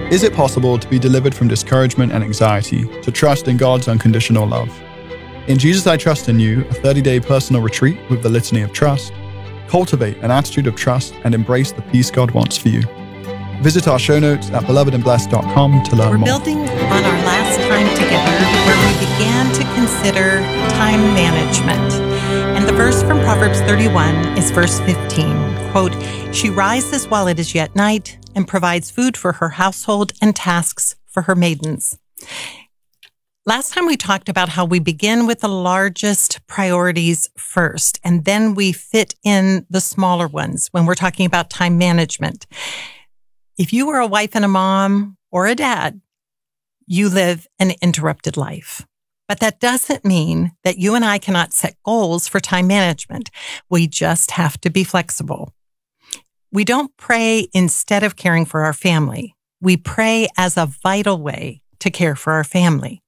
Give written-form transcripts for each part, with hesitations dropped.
Is it possible to be delivered from discouragement and anxiety, to trust in God's unconditional love? In Jesus I Trust in You, a 30-day personal retreat with the Litany of Trust, cultivate an attitude of trust and embrace the peace God wants for you. Visit our show notes at belovedandblessed.com to learn more. We're building on our last time together where we began to consider time management. And the verse from Proverbs 31 is verse 15. Quote, "She rises while it is yet night and provides food for her household and tasks for her maidens." Last time we talked about how we begin with the largest priorities first, and then we fit in the smaller ones when we're talking about time management. If you are a wife and a mom or a dad, you live an interrupted life. But that doesn't mean that you and I cannot set goals for time management. We just have to be flexible. We don't pray instead of caring for our family. We pray as a vital way to care for our family.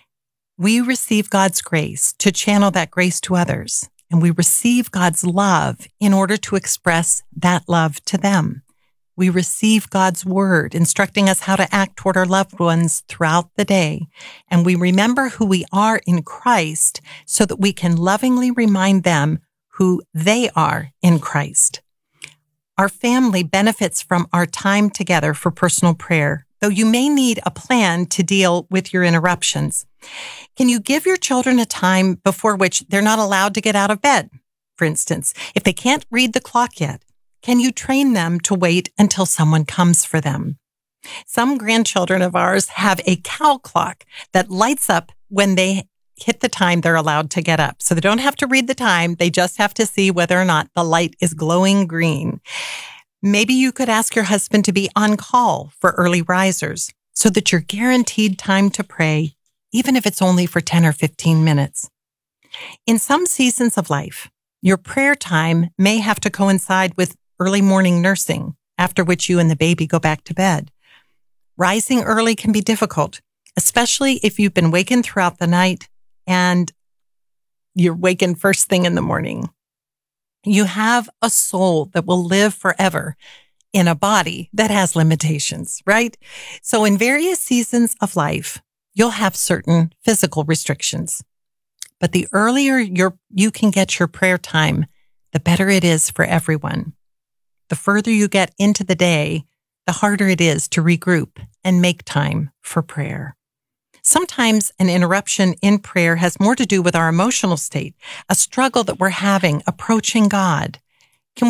We receive God's grace to channel that grace to others, and we receive God's love in order to express that love to them. We receive God's word instructing us how to act toward our loved ones throughout the day, and we remember who we are in Christ so that we can lovingly remind them who they are in Christ. Our family benefits from our time together for personal prayer, though you may need a plan to deal with your interruptions. Can you give your children a time before which they're not allowed to get out of bed? For instance, if they can't read the clock yet, can you train them to wait until someone comes for them? Some grandchildren of ours have a cow clock that lights up when they hit the time they're allowed to get up. So they don't have to read the time. They just have to see whether or not the light is glowing green. Maybe you could ask your husband to be on call for early risers so that you're guaranteed time to pray, even if it's only for 10 or 15 minutes. In some seasons of life, your prayer time may have to coincide with early morning nursing, after which you and the baby go back to bed. Rising early can be difficult, especially if you've been wakened throughout the night and you're wakened first thing in the morning. You have a soul that will live forever in a body that has limitations, right? So in various seasons of life, you'll have certain physical restrictions. But the earlier you can get your prayer time, the better it is for everyone. The further you get into the day, the harder it is to regroup and make time for prayer. Sometimes an interruption in prayer has more to do with our emotional state, a struggle that we're having approaching God.